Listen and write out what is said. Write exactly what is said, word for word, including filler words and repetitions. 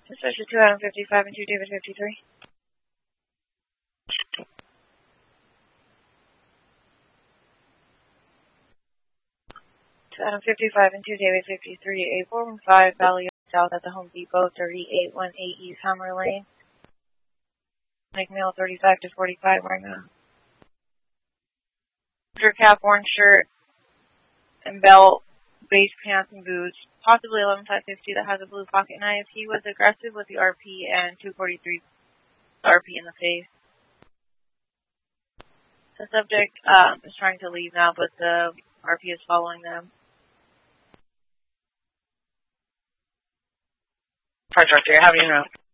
Especially two Adam fifty-five and two David fifty-three. two Adam fifty-five and two David fifty-three, A four one five Valley South at the Home Depot, thirty-eight eighteen East Hammer Lane. Like male thirty-five to forty-five wearing a under cap, orange shirt, and belt, base pants and boots, possibly eleven five fifty that has a blue pocket knife. He was aggressive with the R P and two forty-three R P in the face. The subject um, is trying to leave now, but the R P is following them. Part Director, how do you know?